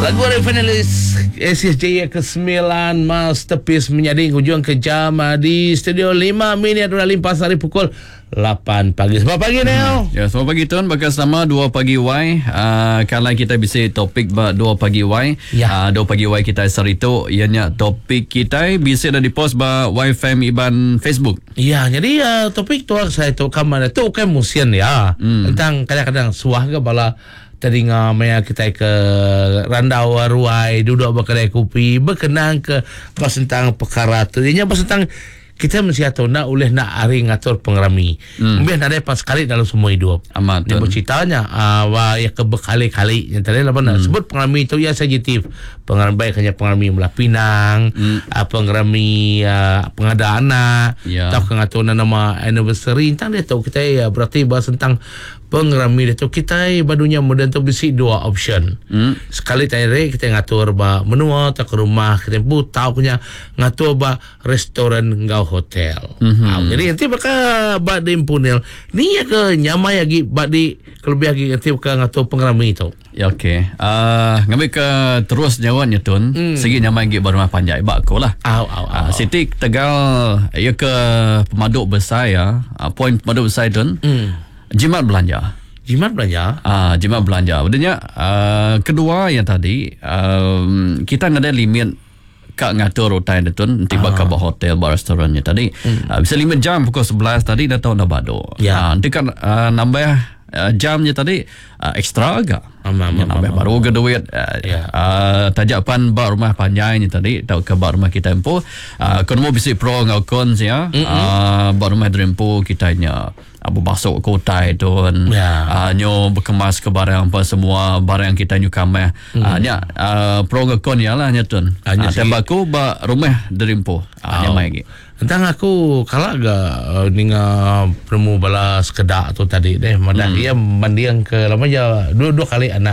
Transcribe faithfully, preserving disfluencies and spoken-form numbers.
Lagu dari finalis S S J ke sembilan Masterpiece menyading hujung ke jam di studio lima minit sudah limpas hari pukul lapan pagi. Selamat pagi Neo. Ya, selamat pagi Tuan. Bakal sama dua pagi Y. Uh, kalau kita bisa topik ba dua pagi Y. Ya. Uh, dua pagi Y kita hari itu ianya topik kita bisa dah dipost ba Y F M Iban Facebook. Ya, jadi uh, topik tu saya tu kamar tu kan musian ya. Hmm. Tentang kadang-kadang suah ke bala tadi ngamaya kita ke randau ruai duduk berkedai kopi berkenang ke pas tentang perkara tu. Ianya pas tentang kita mesti tahu nak oleh nak hari ngatur pengerami. Hmm. Mungkin ada pas sekali dalam semua hidup. Amat. Dia berceritanya uh, wah ya ke berkali-kali yang tadi lah mana hmm. sebut pengerami itu ya sensitif. Pengerami baik hanya pengerami Mula Pinang, hmm. uh, pengerami uh, pengada anak, ya. Tahu ngatur nama anniversary. Tentang dia tahu kita ya berarti bahas tentang pengerami dia tu kita badunya mudah tu bisi dua option. Hmm. Sekali tadi kita ngatur ba menua tak ke rumah kita pun tahu punya ngatur ba restoran ngau hotel. Mm-hmm. Ah, jadi nanti bakal ba di impunil ni ya ke nyamai lagi ba di kelebih lagi nanti bakal ngatur pengerami itu. Ya okey. Uh, ngambil ke terus jawabnya Tun. Mm. Segi nyamai lagi baru panjang ba ko lah. Au au au. Uh, Siti Tegal ya ke pemaduk besar ya. Uh, poin pemaduk besar Tun. Mm. Jimat belanja. Jimat belanja? Ah, jimat belanja. Bedanya uh, kedua yang tadi um, kita ada limit kak ngatur hotel tu nanti bakal ah. hotel bar restorannya tadi. Hmm. Uh, bisa limit jam pukul sebelas tadi dah tahu dah bado. Ya. Uh, nanti kan uh, nambah uh, jamnya tadi uh, ekstra agak. Amam, ya, nambah baru ke duit. Uh, ya. uh, tajapan bar rumah panjangnya tadi tahu ke bar rumah kita empo. Uh, kon mau bisa pro ngakon ya. Uh, bar rumah drempo kitanya abu masuk kota itu kan ya. uh, nyo berkemas ke barang apa semua barang yang kita nyukam ya hmm. uh, nya uh, pro ngekon ya lah nyatun uh, tembaku ba rumah derimpo uh, nya mai lagi tentang aku kalau agak uh, ninga permu bala sekedak tu tadi deh madah hmm. dia mandiang ke lama ya dua dua kali anak